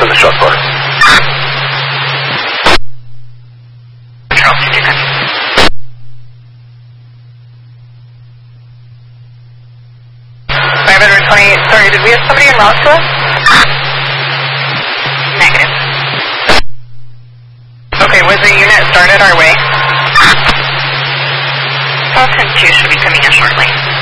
in the short border. Charleston 2 528, sorry, did we have somebody in route to us? Negative. Okay, was the unit started our way? Falcon 2 should be coming in shortly.